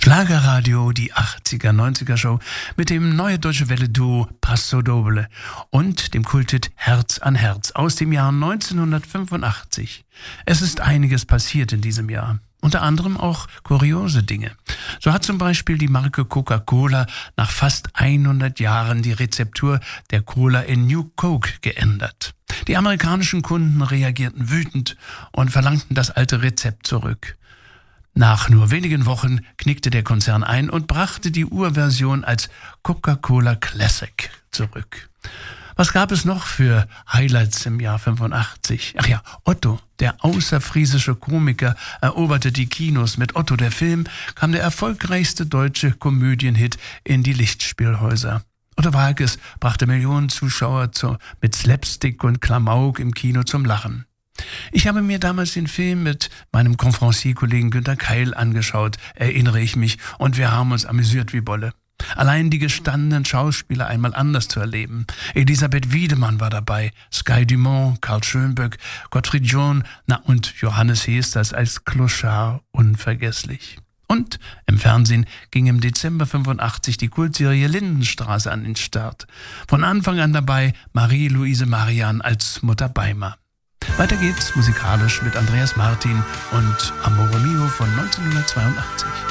Schlagerradio, die 80er, 90er Show mit dem Neue Deutsche Welle Duo Paso Doble und dem Kulthit Herz an Herz aus dem Jahr 1985. Es ist einiges passiert in diesem Jahr. Unter anderem auch kuriose Dinge. So hat zum Beispiel die Marke Coca-Cola nach fast 100 Jahren die Rezeptur der Cola in New Coke geändert. Die amerikanischen Kunden reagierten wütend und verlangten das alte Rezept zurück. Nach nur wenigen Wochen knickte der Konzern ein und brachte die Urversion als Coca-Cola Classic zurück. Was gab es noch für Highlights im Jahr 85? Ach ja, Otto, der außerfriesische Komiker, eroberte die Kinos. Mit Otto, der Film, kam der erfolgreichste deutsche Komödienhit in die Lichtspielhäuser. Otto Waalkes brachte Millionen Zuschauer mit Slapstick und Klamauk im Kino zum Lachen. Ich habe mir damals den Film mit meinem Konferencierkollegen Günter Keil angeschaut, erinnere ich mich, und wir haben uns amüsiert wie Bolle. Allein die gestandenen Schauspieler einmal anders zu erleben. Elisabeth Wiedemann war dabei, Sky Dumont, Karl Schönböck, Gottfried John, und Johannes Heesters als Clochard unvergesslich. Und im Fernsehen ging im Dezember 85 die Kultserie Lindenstraße an den Start. Von Anfang an dabei Marie-Louise Marian als Mutter Beimer. Weiter geht's musikalisch mit Andreas Martin und Amore Mio von 1982.